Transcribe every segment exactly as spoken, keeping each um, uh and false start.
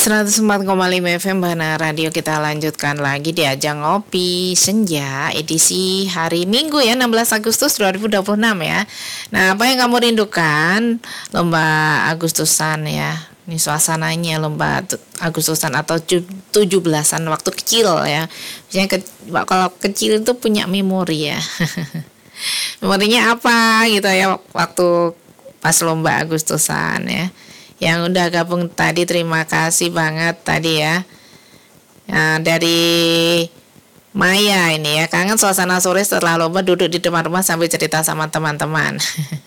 seratus empat koma lima F M Bahana Radio, kita lanjutkan lagi di ajang ngopi senja edisi hari Minggu ya, enam belas Agustus dua ribu dua puluh enam ya. Nah, apa yang kamu rindukan lomba Agustusan ya? Ini suasananya lomba Agustusan atau tujuh belasan waktu kecil ya. Misalnya ke, kalau kecil itu punya memori ya. Memorinya apa gitu ya waktu pas lomba Agustusan ya. Yang udah gabung tadi terima kasih banget tadi ya. Nah, dari Maya ini ya, kangen suasana sore setelah lomba duduk di depan rumah sambil cerita sama teman-teman.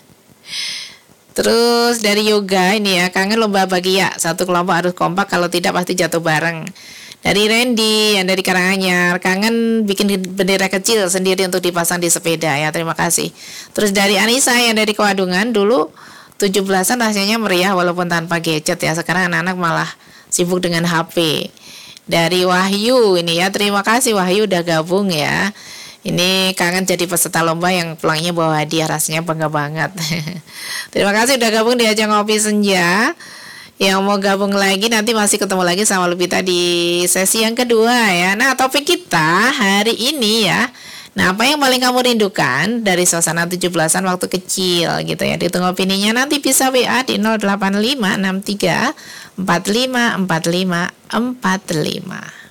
Terus dari Yoga ini ya, kangen lomba bahagia, satu kelompok harus kompak, kalau tidak pasti jatuh bareng. Dari Randy yang dari Karanganyar, kangen bikin bendera kecil sendiri untuk dipasang di sepeda ya, terima kasih. Terus dari Anissa yang dari Kewadungan, dulu tujuh belasan rasanya meriah walaupun tanpa gadget ya. Sekarang anak-anak malah sibuk dengan H P. Dari Wahyu ini ya, terima kasih Wahyu udah gabung ya. Ini kangen jadi peserta lomba yang pulangnya bawa hadiah, rasanya bangga banget. Terima kasih udah gabung di ajang ngopi senja. Yang mau gabung lagi nanti masih ketemu lagi sama Lupita di sesi yang kedua ya. Nah, topik kita hari ini ya, nah, apa yang paling kamu rindukan dari suasana tujuh belasan waktu kecil gitu ya. Ditunggu opininya, nanti bisa W A di nol delapan lima enam tiga empat lima empat lima empat lima.